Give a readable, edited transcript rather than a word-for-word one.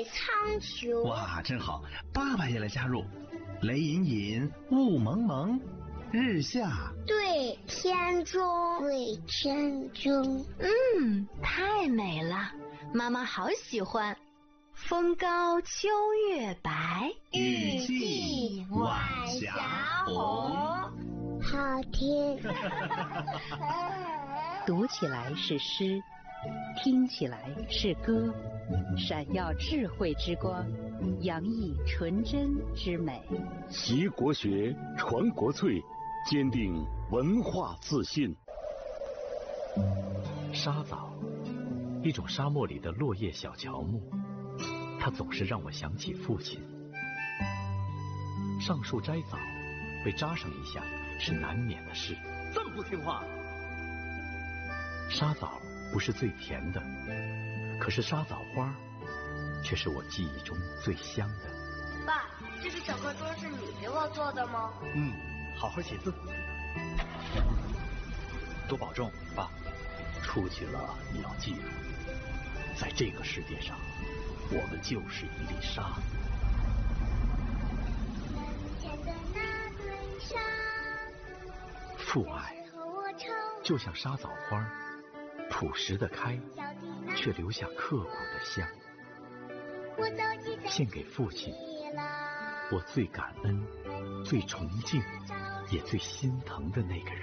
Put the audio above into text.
苍穹。 哇，真好！爸爸也来加入。雷隐隐，雾蒙蒙，日下对天中，对天中。 太美了，妈妈好喜欢。风高秋月白， 雨霁晚霞红。 好听。 读起来是诗，听起来是歌，闪耀智慧之光，洋溢纯真之美。 习国学，传国粹，坚定文化自信。 沙枣，一种沙漠里的落叶小乔木，它总是让我想起父亲。上树摘枣，被扎上一下是难免的事。 这么不听话！ 沙枣不是最甜的，可是沙枣花却是我记忆中最香的。 爸，这个小课桌是你给我做的吗？ 好好写字，多保重，爸。出去了你要记住，在这个世界上，我们就是一粒沙。父爱就像沙枣花，朴实的开，却留下刻骨的香。献给父亲，我最感恩、最崇敬，也最心疼的那个人。